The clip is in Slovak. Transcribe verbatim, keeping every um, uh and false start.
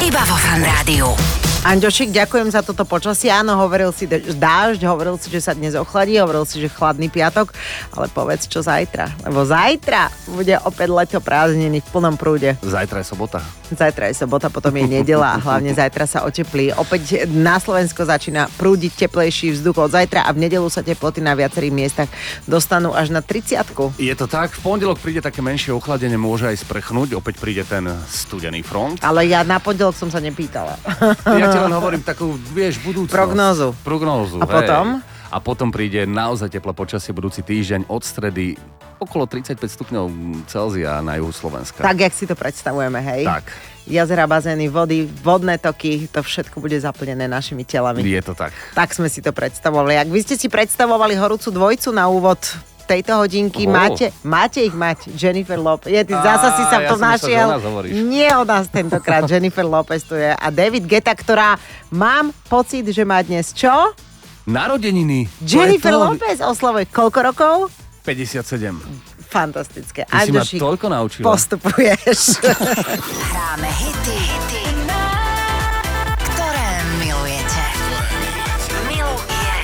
Iba vo Fan Rádiu. Anďošik, ďakujem za toto počasie. Áno, hovoril si dážď, hovoril si, že sa dnes ochladí, hovoril si, že chladný piatok, ale povedz, čo zajtra. Lebo zajtra bude opäť leto prázdniny v plnom prúde. Zajtra je sobota. Zajtra je sobota, potom je nedeľa a hlavne zajtra sa oteplí. Opäť na Slovensko začína prúdiť teplejší vzduch od zajtra a v nedeľu sa teploty na viacerých miestach dostanú až na tridsiatku. Je to tak, v pondelok príde také menšie ochladenie, môže aj sprchnúť, opäť príde ten studený front. Ale ja na pondelok som sa nepýtala. Ja ti len hovorím takú, vieš, budúcnosť. Prognózu. Prognózu, A potom? Hej. A potom príde naozaj teplé počasie budúci týždeň od stredy okolo tridsaťpäť stupňov Celzia na juhu Slovenska. Tak, jak si to predstavujeme, hej? Tak. Jazera, bazény, vody, vodné toky, to všetko bude zaplnené našimi telami. Je to tak. Tak sme si to predstavovali. Ak vy ste si predstavovali horúcu dvojcu na úvod tejto hodinky, Oh. máte, máte ich mať. Jennifer Lopez. Je, ty zasa si sa ja to som myslel, našiel. že o nás hovoríš. Nie o nás tentokrát. Jennifer Lopez tu je. A David Guetta, ktorá mám pocit, že má dnes čo? Narodeniny. Jennifer To je to. Lopez oslavuje koľko rokov? päťdesiatsedem. Fantastické. Ty si ma Anďošik, toľko naučila. postupuješ. Hráme hity, hity